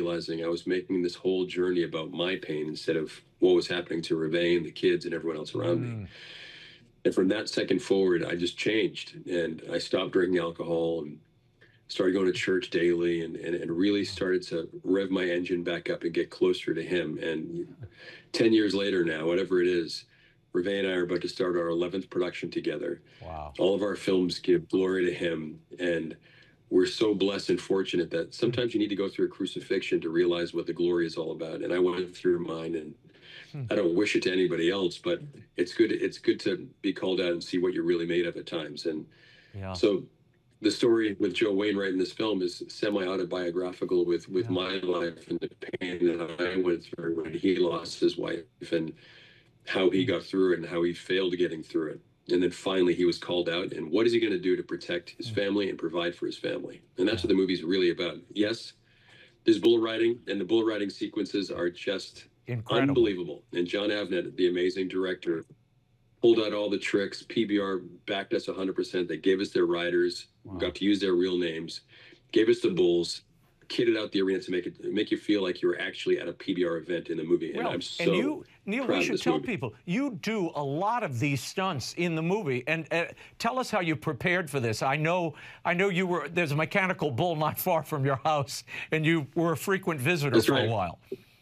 realizing I was making this whole journey about my pain instead of what was happening to Reve and the kids and everyone else around me. And from that second forward, I just changed, and I stopped drinking alcohol and started going to church daily, and really started to rev my engine back up and get closer to him. And 10 years later now, whatever it is, Reve and I are about to start our 11th production together. Wow. All of our films give glory to him, and we're so blessed and fortunate that sometimes you need to go through a crucifixion to realize what the glory is all about. And I went through mine, and I don't wish it to anybody else, but it's good to be called out and see what you're really made of at times. And so the story with Joe Wainwright in this film is semi-autobiographical with my life and the pain that I went through when he lost his wife, and how he got through it and how he failed getting through it. And then finally he was called out, and what is he going to do to protect his family and provide for his family? And that's what the movie's really about. Yes, there's bull riding, and the bull riding sequences are just incredible, unbelievable. And John Avnet, the amazing director, pulled out all the tricks. PBR backed us 100%. They gave us their riders. We got to use their real names, gave us the bulls, kitted out the arena to make you feel like you were actually at a PBR event in the movie. And I'm so Neil, we should tell people, you do a lot of these stunts in the movie. And tell us how you prepared for this. I know you were, there's a mechanical bull not far from your house, and you were a frequent visitor for a while.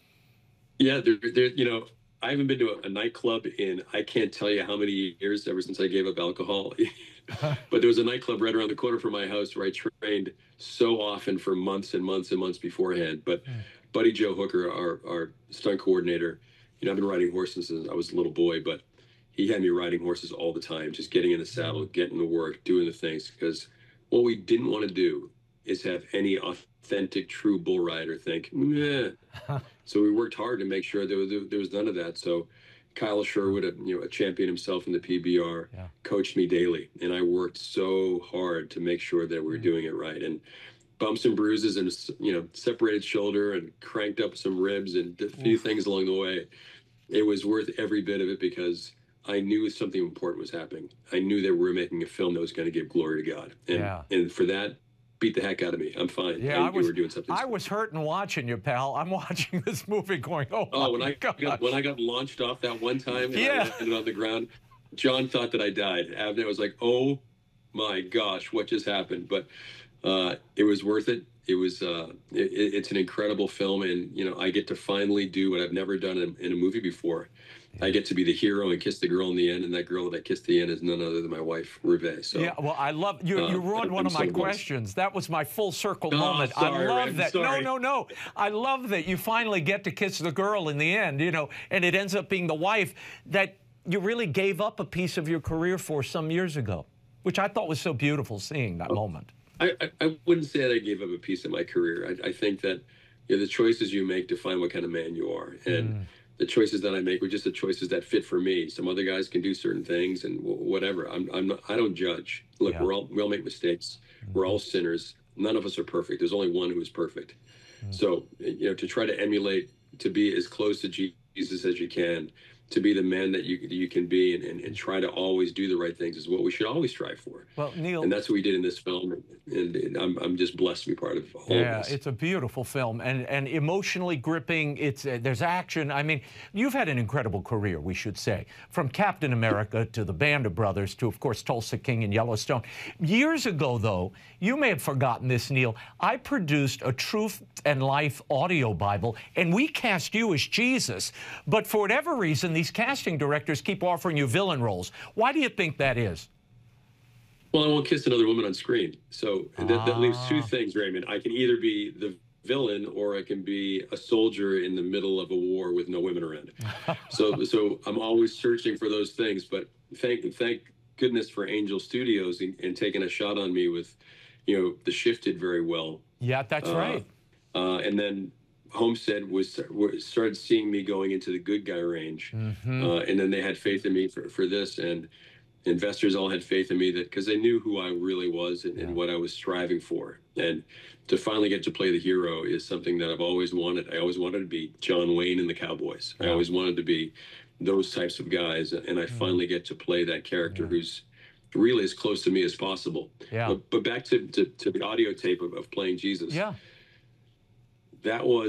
Yeah, you know, I haven't been to a nightclub in, I can't tell you how many years, ever since I gave up alcohol. But there was a nightclub right around the corner from my house where I trained so often for months and months and months beforehand. But Buddy Joe Hooker, our stunt coordinator, you know, I've been riding horses since I was a little boy, but he had me riding horses all the time, just getting in the saddle, getting to work, doing the things. Because what we didn't want to do is have any authentic, true bull rider think, meh. So we worked hard to make sure there was none of that. So Kyle Sherwood, a champion himself in the PBR, coached me daily, and I worked so hard to make sure that we were doing it right. And bumps and bruises, and separated shoulder, and cranked up some ribs, and a few things along the way. It was worth every bit of it, because I knew something important was happening. I knew that we were making a film that was going to give glory to God, and for that, beat the heck out of me. I'm fine. Yeah, I was doing something. I was hurting watching you, pal. I'm watching this movie going, when I got launched off that one time and I landed on the ground, John thought that I died. Avnet was like, "Oh my gosh, what just happened?" But it was worth it. It was it's an incredible film, and I get to finally do what I've never done in a movie before. I get to be the hero and kiss the girl in the end, and that girl that I kissed at the end is none other than my wife, Reve. So yeah, well, I love you. You ruined one of my questions. That was my full circle moment. Sorry, I love that. Sorry. No. I love that you finally get to kiss the girl in the end. And it ends up being the wife that you really gave up a piece of your career for some years ago, which I thought was so beautiful seeing that moment. I wouldn't say that I gave up a piece of my career. I think that the choices you make define what kind of man you are, and the choices that I make were just the choices that fit for me. Some other guys can do certain things and whatever. I don't judge. Look, we all make mistakes. We're all sinners. None of us are perfect. There's only one who is perfect. So to try to emulate, to be as close to Jesus as you can, to be the man that you can be, and try to always do the right things is what we should always strive for. Well, Neil, and that's what we did in this film, and I'm just blessed to be part of all of this. Yeah, it's a beautiful film and emotionally gripping. It's there's action. I mean, you've had an incredible career, we should say, from Captain America to the Band of Brothers to, of course, Tulsa King and Yellowstone. Years ago, though, you may have forgotten this, Neil, I produced a Truth and Life audio Bible, and we cast you as Jesus. But for whatever reason, these casting directors keep offering you villain roles. Why do you think that is? Well, I won't kiss another woman on screen. So that leaves two things, Raymond. I can either be the villain, or I can be a soldier in the middle of a war with no women around. So I'm always searching for those things. But thank goodness for Angel Studios and taking a shot on me with, The Shift did very well. Yeah, that's right. And then Homestead started seeing me going into the good guy range, and then they had faith in me for this, and investors all had faith in me because they knew who I really was and what I was striving for. And to finally get to play the hero is something that I've always wanted. I always wanted to be John Wayne in the Cowboys. I always wanted to be those types of guys, and I finally get to play that character who's really as close to me as possible. But back to the audio tape of playing Jesus. Yeah. That was